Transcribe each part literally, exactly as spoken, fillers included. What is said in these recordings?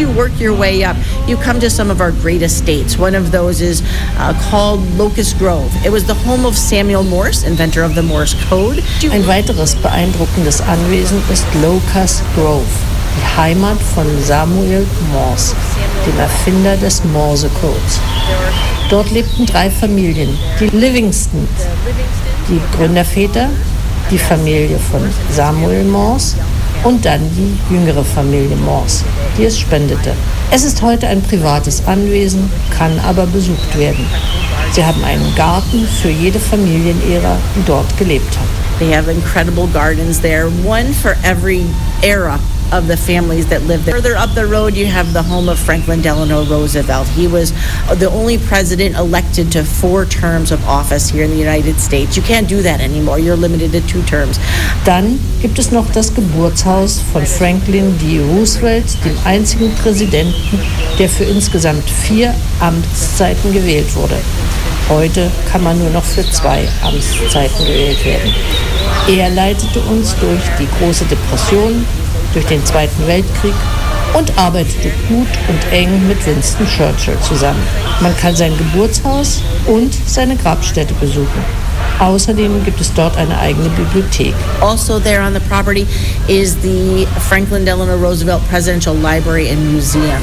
you work your way up, you come to some of our great estates. One of those is uh, called Locust Grove. It was the home of Samuel Morse, inventor of the Morse Code. Ein weiteres beeindruckendes Anwesen ist Locust Grove, die Heimat von Samuel Morse, dem Erfinder des Morse-Codes. Dort lebten drei Familien, die Livingston, die Gründerväter, die Familie von Samuel Morse und dann die jüngere Familie Morse, die es spendete. Es ist heute ein privates Anwesen, kann aber besucht werden. Sie haben einen Garten für jede Familienära, die dort gelebt hat. They have incredible gardens there, one for every era of the families that lived there. Further up the road, you have the home of Franklin Delano Roosevelt. He was the only president elected to four terms of office here in the United States. You can't do that anymore. You're limited to two terms. Dann gibt es noch das Geburtshaus von Franklin D. Roosevelt, dem einzigen Präsidenten, der für insgesamt vier Amtszeiten gewählt wurde. Heute kann man nur noch für zwei Amtszeiten gewählt werden. Er leitete uns durch die große Depression, durch den Zweiten Weltkrieg und arbeitete gut und eng mit Winston Churchill zusammen. Man kann sein Geburtshaus und seine Grabstätte besuchen. Außerdem gibt es dort eine eigene Bibliothek. Also there on the property is the Franklin Delano Roosevelt Presidential Library and Museum.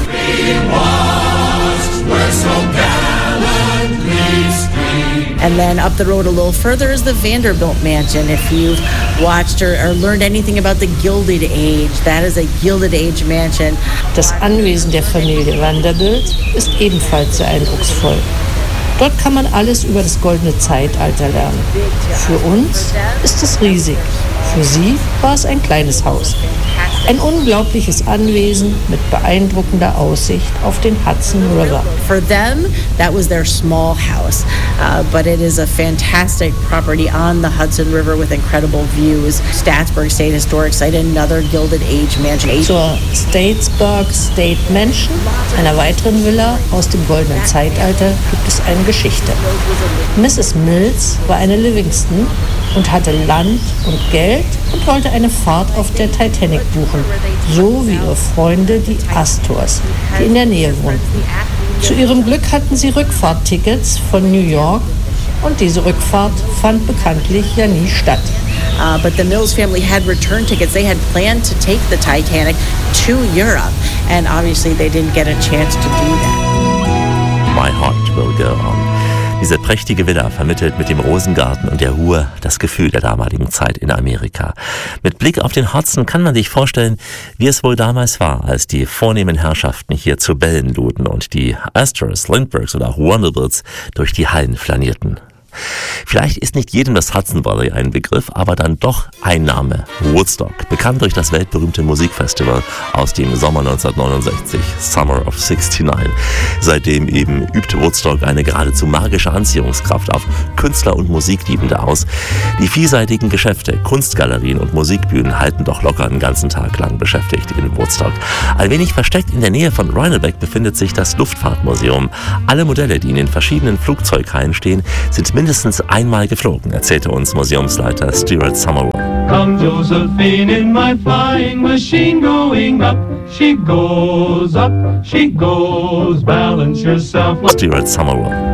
And then up the road a little further is the Vanderbilt Mansion. If you've watched or, or learned anything about the Gilded Age, that is a Gilded Age mansion. Das Anwesen der Familie Vanderbilt ist ebenfalls sehr eindrucksvoll. Dort kann man alles über das goldene Zeitalter lernen. Für uns ist es riesig. Für sie war es ein kleines Haus. Ein unglaubliches Anwesen mit beeindruckender Aussicht auf den Hudson River. For them, that was their small house, uh, but it is a fantastic property on the Hudson River with incredible views. Statesburg State Historic Site, another Gilded Age mansion. Zur Statesburg State Mansion, einer weiteren Villa aus dem goldenen Zeitalter, gibt es eine Geschichte. Misses Mills war eine Livingston und hatte Land und Geld und wollte eine Fahrt auf der Titanic buchen, so wie ihre Freunde, die Astors, die in der Nähe wohnten. Zu ihrem Glück hatten sie Rückfahrttickets von New York und diese Rückfahrt fand bekanntlich ja nie statt. Uh, but the Mills family had return tickets. They had planned to take the Titanic to Europe, and obviously they didn't get a chance to do that. My heart will go on. Diese prächtige Villa vermittelt mit dem Rosengarten und der Ruhe das Gefühl der damaligen Zeit in Amerika. Mit Blick auf den Hudson kann man sich vorstellen, wie es wohl damals war, als die vornehmen Herrschaften hier zu Bällen luden und die Astors, Lindberghs oder auch Vanderbilts durch die Hallen flanierten. Vielleicht ist nicht jedem das Hudson Valley ein Begriff, aber dann doch ein Name. Woodstock, bekannt durch das weltberühmte Musikfestival aus dem Sommer neunzehnhundertneunundsechzig, Summer of sixty-nine. Seitdem eben übt Woodstock eine geradezu magische Anziehungskraft auf Künstler und Musikliebende aus. Die vielseitigen Geschäfte, Kunstgalerien und Musikbühnen halten doch locker einen ganzen Tag lang beschäftigt in Woodstock. Ein wenig versteckt in der Nähe von Rhinebeck befindet sich das Luftfahrtmuseum. Alle Modelle, die in den verschiedenen Flugzeughallen stehen, sind mindestens einmal geflogen, erzählte uns Museumsleiter Stuart Summerall. Come Josephine in my flying machine going up. She goes up, she goes, balance yourself. Stuart Summerall.